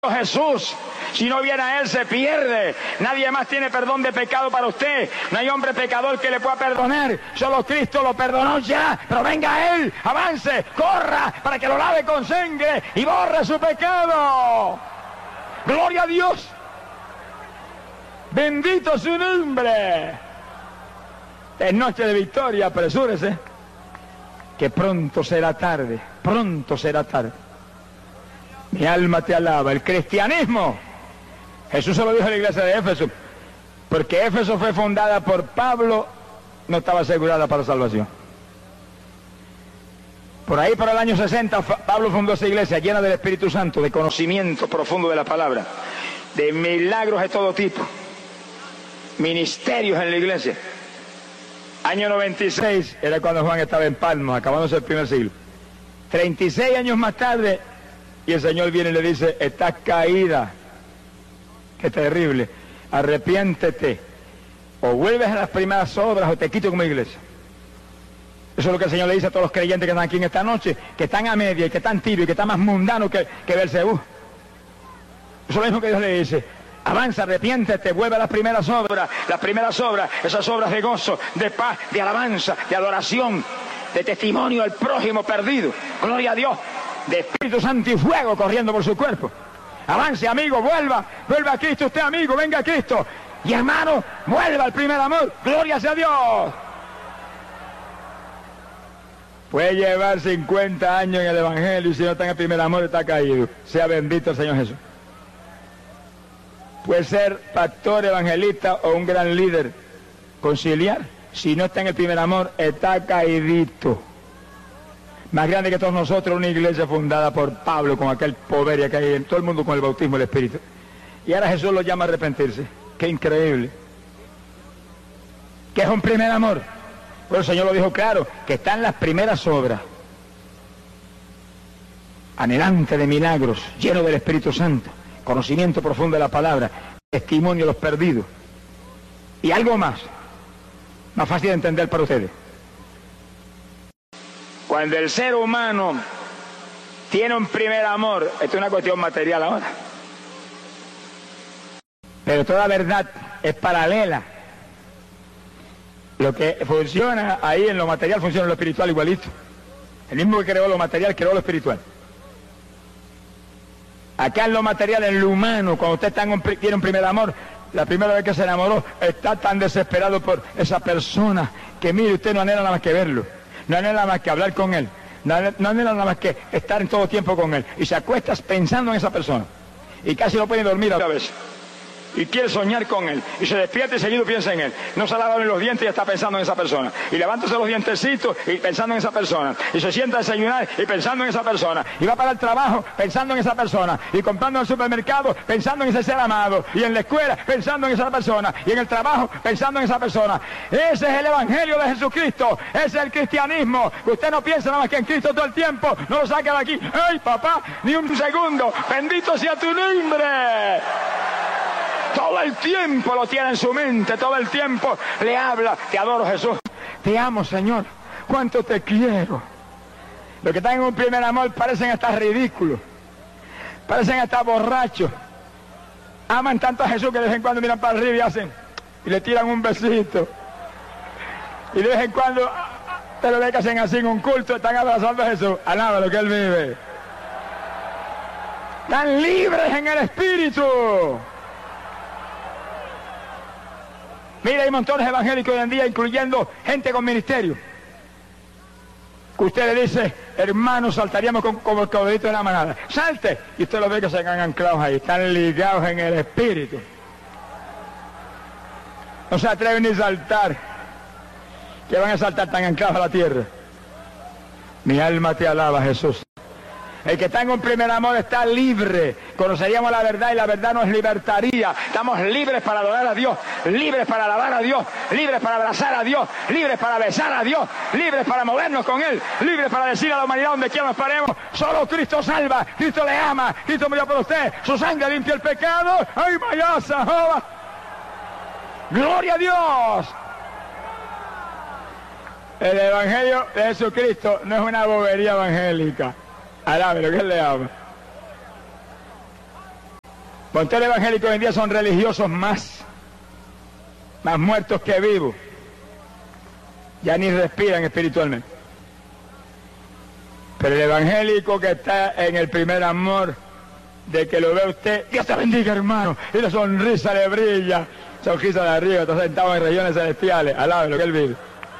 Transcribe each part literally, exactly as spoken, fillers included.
Jesús, si no viene a Él se pierde. Nadie más tiene perdón de pecado para usted. No hay hombre pecador que le pueda perdonar. Solo Cristo lo perdonó ya. Pero venga a Él, avance, corra para que lo lave con sangre y borre su pecado. Gloria a Dios. Bendito su nombre. Es noche de victoria, apresúrese, que pronto será tarde, pronto será tarde. Mi alma te alaba. El cristianismo, Jesús se lo dijo a la iglesia de Éfeso, porque Éfeso fue fundada por Pablo, no estaba asegurada para salvación. Por ahí, por el año sesenta, Pablo fundó esa iglesia llena del Espíritu Santo, de conocimiento profundo de la palabra, de milagros de todo tipo, ministerios en la iglesia. Año noventa y seis era cuando Juan estaba en Palma, acabándose el primer siglo. treinta y seis años más tarde, y el Señor viene y le dice: estás caída. Qué terrible. Arrepiéntete. O vuelves a las primeras obras o te quito como iglesia. Eso es lo que el Señor le dice a todos los creyentes que están aquí en esta noche, que están a media y que están tibios y que están más mundanos que, que Belcebú. Eso es lo mismo que Dios le dice. Avanza, arrepiéntete, vuelve a las primeras obras. Las primeras obras, esas obras de gozo, de paz, de alabanza, de adoración, de testimonio al prójimo perdido. Gloria a Dios. De Espíritu Santo y fuego corriendo por su cuerpo. Avance, amigo, vuelva, vuelva a Cristo, usted amigo, venga a Cristo. Y hermano, vuelva al primer amor. Gloria sea Dios. Puede llevar cincuenta años en el Evangelio y si no está en el primer amor está caído. Sea bendito el Señor Jesús. Puede ser pastor, evangelista o un gran líder conciliar. Si no está en el primer amor, está caidito. Más grande que todos nosotros, una iglesia fundada por Pablo, con aquel poder y que hay en todo el mundo con el bautismo del Espíritu. Y ahora Jesús lo llama a arrepentirse. ¡Qué increíble! ¿Qué es un primer amor? Bueno, el Señor lo dijo claro, que están las primeras obras. Anhelante de milagros, lleno del Espíritu Santo, conocimiento profundo de la palabra, testimonio de los perdidos. Y algo más, más fácil de entender para ustedes. Cuando el ser humano tiene un primer amor, esto es una cuestión material ahora, pero toda verdad es paralela. Lo que funciona ahí en lo material funciona en lo espiritual igualito. El mismo que creó lo material creó lo espiritual. Acá en lo material, en lo humano, cuando usted está en un, tiene un primer amor, la primera vez que se enamoró, está tan desesperado por esa persona que mire, usted no anhela nada más que verlo. No anhela nada más que hablar con él, no anhela nada más que estar en todo tiempo con él. Y se acuesta pensando en esa persona. Y casi no puede dormir a la vez. Y quiere soñar con él. Y se despierta y seguido piensa en él. No se ha lavado los dientes y está pensando en esa persona. Y levántase los dientecitos y pensando en esa persona. Y se sienta a desayunar y pensando en esa persona. Y va para el trabajo pensando en esa persona. Y comprando en el supermercado pensando en ese ser amado. Y en la escuela pensando en esa persona. Y en el trabajo pensando en esa persona. Ese es el Evangelio de Jesucristo. Ese es el cristianismo. Que usted no piensa nada más que en Cristo todo el tiempo. No lo saca de aquí. ¡Ay, papá! Ni un segundo. Bendito sea tu nombre. Todo el tiempo lo tiene en su mente, todo el tiempo le habla. Te adoro, Jesús. Te amo, Señor. Cuánto te quiero. Los que están en un primer amor parecen hasta ridículos. Parecen hasta borrachos. Aman tanto a Jesús que de vez en cuando miran para arriba y hacen, y le tiran un besito. Y de vez en cuando, te lo ven que hacen así en un culto, están abrazando a Jesús. Alaba lo que Él vive. Están libres en el Espíritu. Mira, hay montones evangélicos hoy en día, incluyendo gente con ministerio, que usted le dice: hermanos, saltaríamos con, como el caballito de la manada. ¡Salte! Y usted lo ve que se quedan anclados ahí, están ligados en el Espíritu. No se atreven ni a saltar. Que van a saltar tan anclados a la tierra. Mi alma te alaba, Jesús. El que está en un primer amor está libre. Conoceríamos la verdad y la verdad nos libertaría. Estamos libres para adorar a Dios, libres para alabar a Dios, libres para abrazar a Dios, libres para besar a Dios, libres para movernos con Él, libres para decir a la humanidad donde quiera nos paremos: solo Cristo salva, Cristo le ama, Cristo murió por usted, su sangre limpia el pecado. ¡Ay, mayasa, joba! ¡Gloria a Dios! El Evangelio de Jesucristo no es una bobería evangélica. Alábelo, que Él le ama. Montones evangélicos hoy en día son religiosos más, más muertos que vivos. Ya ni respiran espiritualmente. Pero el evangélico que está en el primer amor, de que lo ve usted, Dios te bendiga, hermano, y la sonrisa le brilla, sonrisa de arriba, está sentado en regiones celestiales, al lado de lo que él vive.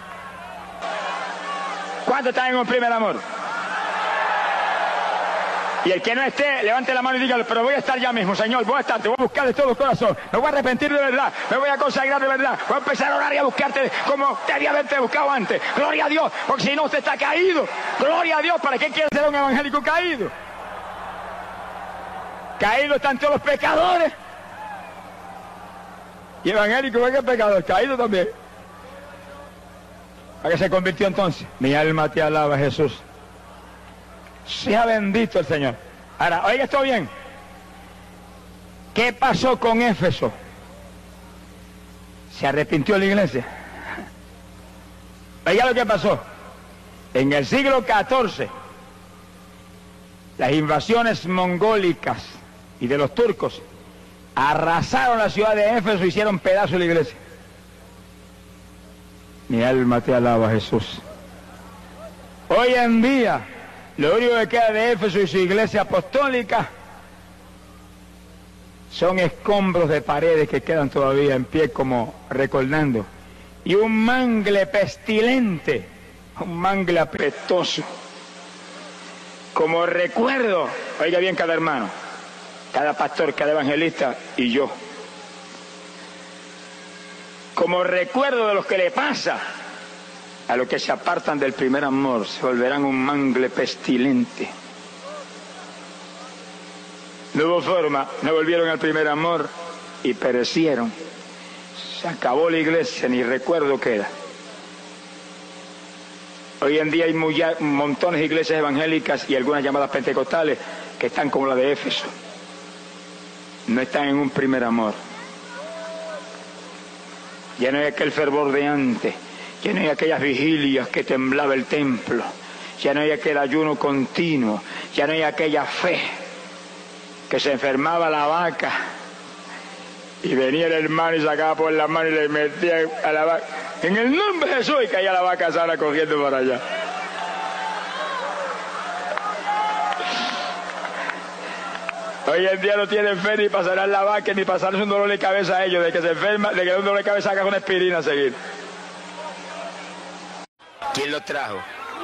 ¿Cuántos están en un primer amor? Y el que no esté, levante la mano y dígale, pero voy a estar ya mismo, Señor, voy a estar, te voy a buscar de todo corazón, me voy a arrepentir de verdad, me voy a consagrar de verdad, voy a empezar a orar y a buscarte como debía haberte buscado antes. Gloria a Dios, porque si no usted está caído. Gloria a Dios, ¿para qué quiere ser un evangélico caído? Caídos están todos los pecadores. Y evangélico, ¿qué es pecador? Caído también. ¿A qué se convirtió entonces? Mi alma te alaba, Jesús. Sea bendito el Señor. Ahora, oiga esto bien. ¿Qué pasó con Éfeso? ¿Se arrepintió la iglesia? Oiga lo que pasó. En el siglo catorce, las invasiones mongólicas y de los turcos arrasaron la ciudad de Éfeso y hicieron pedazo la iglesia. Mi alma te alaba, Jesús. Hoy en día, lo único que queda de Éfeso y su iglesia apostólica son escombros de paredes que quedan todavía en pie como recordando. Y un mangle pestilente, un mangle apestoso. Como recuerdo, oiga bien cada hermano, cada pastor, cada evangelista y yo. Como recuerdo de lo que le pasa a los que se apartan del primer amor, se volverán un mangle pestilente. No hubo forma, no volvieron al primer amor y perecieron. Se acabó la iglesia, ni recuerdo queda. Hoy en día hay muy, montones de iglesias evangélicas y algunas llamadas pentecostales que están como la de Éfeso. No están en un primer amor. Ya no hay aquel fervor de antes. Ya no hay aquellas vigilias que temblaba el templo. Ya no hay aquel ayuno continuo. Ya no hay aquella fe que se enfermaba la vaca y venía el hermano y sacaba por la mano y le metía a la vaca en el nombre de Jesús y caía la vaca sana corriendo para allá. Hoy en día no tienen fe ni para sanar la vaca ni para sanarse un dolor de cabeza a ellos, de que se enferma, de que un dolor de cabeza haga una aspirina a seguir. ¿Quién lo trajo?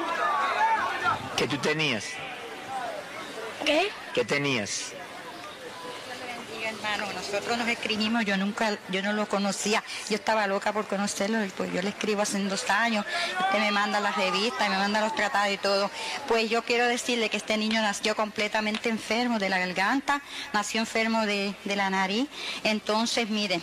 ¿Qué tú tenías? ¿Qué? ¿Qué tenías? Hermano, nosotros nos escribimos, yo nunca, yo no lo conocía, yo estaba loca por conocerlo, y pues yo le escribo hace dos años, usted me manda las revistas, me manda los tratados y todo. Pues yo quiero decirle que este niño nació completamente enfermo de la garganta, nació enfermo de, de la nariz, entonces mire,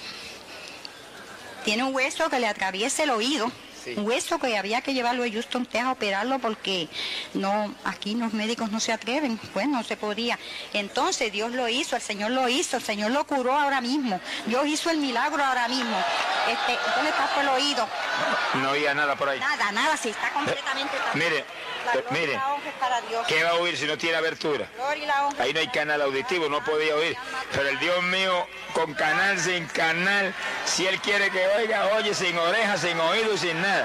tiene un hueso que le atraviesa el oído. Sí. Un hueso que había que llevarlo a Houston, Texas a operarlo porque no, aquí los médicos no se atreven, pues no se podía. Entonces Dios lo hizo, el Señor lo hizo, el Señor lo curó ahora mismo. Dios hizo el milagro ahora mismo. Este, ¿dónde está por el oído? No oía nada por ahí. Nada, nada, sí, está completamente... Eh, mire, eh, mire, ¿qué va a oír si no tiene abertura? Ahí no hay canal auditivo, no podía oír. Pero el Dios mío, con canal, sin canal, si Él quiere que oiga, oye, sin orejas, sin oído y sin nada.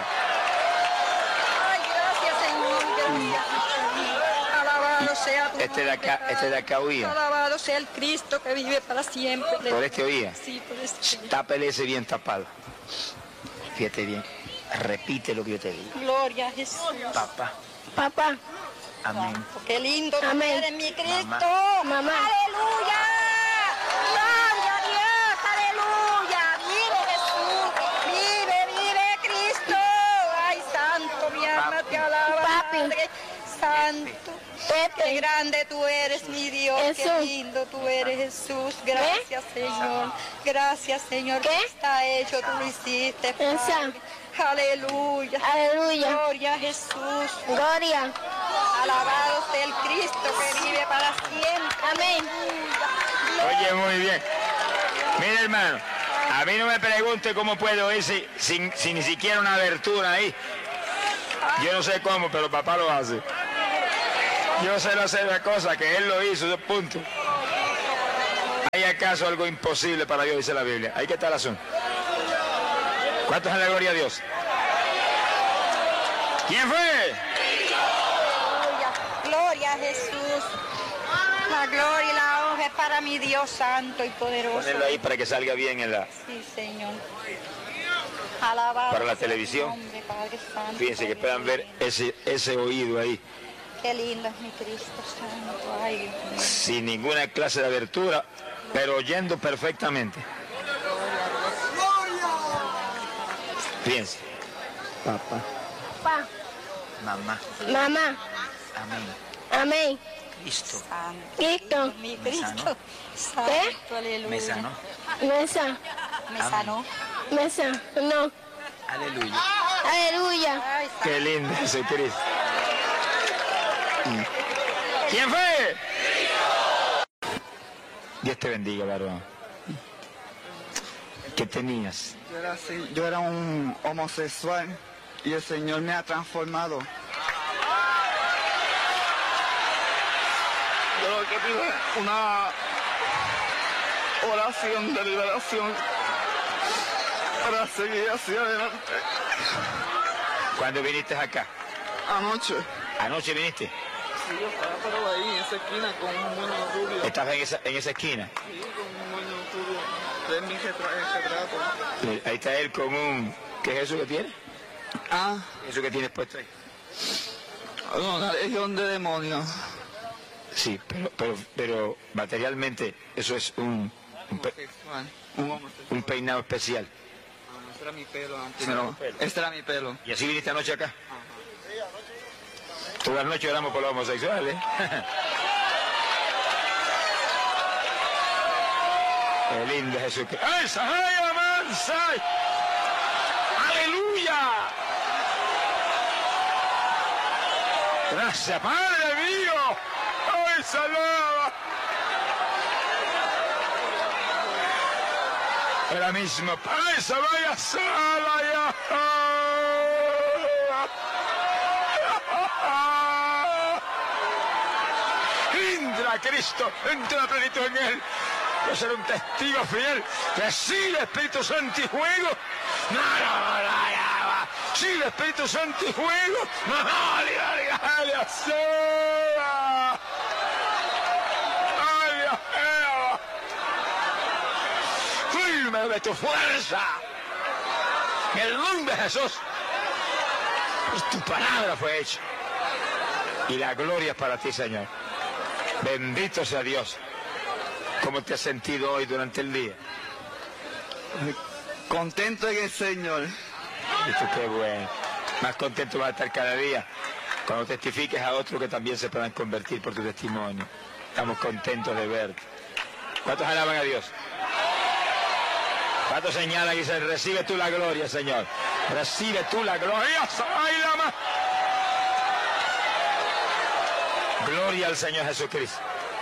Ay, gracias, Señor, gracias. Alabado sea tu Este de acá, este de acá oía. Alabado sea el Cristo que vive para siempre. ¿Por este oía? Sí, por este. Tápele ese bien tapado. Fíjate bien. Repite lo que yo te digo. Gloria a Jesús. Papá. Papá. Amén. Qué lindo Amén. que eres mi Cristo. Mamá. Mamá. Aleluya. Gloria a Dios. Aleluya. Vive Jesús. Vive, vive Cristo. Ay, santo, mi alma Papi. te alaba. Papi. Padre Santo. Pepe. Qué grande tú eres, mi Dios. Qué Jesús. lindo tú eres, Jesús. Gracias, Señor. Gracias, Señor. ¿Qué? Está hecho, tú lo hiciste, Esa. Padre. Aleluya. Aleluya. Gloria a Jesús. Gloria. Alabado sea el Cristo que vive para siempre. Amén. Oye, muy bien. Mira, hermano, a mí no me pregunte cómo puedo oír si, sin, sin ni siquiera una abertura ahí. Yo no sé cómo, pero papá lo hace. Yo sé hacer la cosa que él lo hizo, punto. Ay, acaso algo imposible para Dios, dice la Biblia. Ahí que está el asunto. ¿Cuántos en la gloria a Dios? ¿Quién fue? Gloria, gloria a Jesús. La gloria y la honra es para mi Dios santo y poderoso. Ponelo ahí para que salga bien en la... Sí, Señor. Alabado para la sea televisión. tu nombre, Padre Santo, Fíjense que Padre puedan ver mío. ese, ese oído ahí, Qué lindo es mi Cristo Santo. Ay, Dios mío. sin ninguna clase de abertura, pero oyendo perfectamente. Fíjense. Papá. Pa, Mamá. mamá, Amén. amén. Cristo. Santo. Cristo, Mi Me sanó. Cristo. Santo, aleluya. Me sanó. mesa, Me sanó. mesa, no, Aleluya. aleluya. Ay, santo. Qué lindo Jesucristo. ¿Quién fue? Dios te bendiga, varón. ¿Qué tenías? Yo era, así, yo era un homosexual y el Señor me ha transformado. Yo lo que pido es una oración de liberación para seguir hacia adelante. ¿Cuándo viniste acá? Anoche, ¿Anoche viniste? sí, yo estaba pero ahí en esa esquina con un moño rubio. ¿Estabas en esa, en esa esquina? Sí, con un moño rubio. De mi retra- retrato. Eh, Ahí está él con un... ¿Qué es eso que tiene? Ah, ¿Eso que tienes puesto ahí? una legión de demonios. Sí, pero, pero, pero materialmente eso es un, un, pe- Homosexual. Un homosexual. un peinado especial. Ah, ese era mi pelo antes. No, este era mi pelo. ¿Y así viniste anoche acá? Todas las noches oramos por los homosexuales. Qué lindo Jesucristo. ¡Ay, Sahaya Mansai! ¡Aleluya! Gracias, Padre mío. ¡Ay, salaba! Ahora mismo, ¡ay, se vaya sala ya! Entra Cristo, entra plenitud en él. Yo seré un testigo fiel. Recibe Espíritu Santo y juego. No, no, no, no, no. Sí, el Espíritu Santo y juego. No, no, no, no, no. ¡Ay, Dios mío! ¡Firme de tu fuerza! En el nombre de Jesús. Pues tu palabra fue hecha. Y la gloria es para ti, Señor. Bendito sea Dios. ¿Cómo te has sentido hoy durante el día? Contento en el Señor. Esto qué bueno. Más contento vas a estar cada día cuando testifiques a otros que también se puedan convertir por tu testimonio. Estamos contentos de verte. ¿Cuántos alaban a Dios? ¿Cuántos señalan y dicen, recibe tú la gloria, Señor? Recibe tú la gloria. ¡Ay, la ma- Gloria al Señor Jesucristo.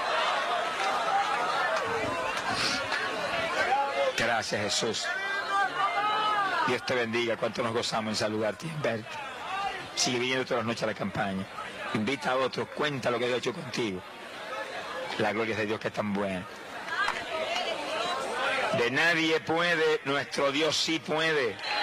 Gracias, Jesús. Dios te bendiga. Cuánto nos gozamos en saludarte y en verte. Sigue viniendo todas las noches a la campaña. Invita a otros, cuenta lo que Dios ha hecho contigo. La gloria es de Dios que es tan buena. De nadie puede, nuestro Dios sí puede.